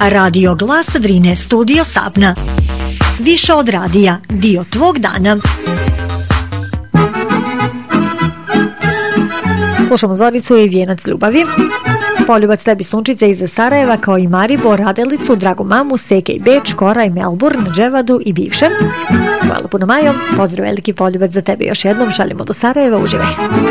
Radio Glas Drine, Studio Sapna. Više od radija, dio tvog dana. Slušamo Zoricu i Vijenac ljubavi. Poljubac tebi Sunčice iz Sarajeva, kao i Maribor, Radelicu, dragu mamu, Seke i Beč, Kora i Melbourne, Dževadu i bivšem. Hvala puno Majo, pozdrav veliki poljubac za tebe još jednom, šaljemo do Sarajeva, uživaj.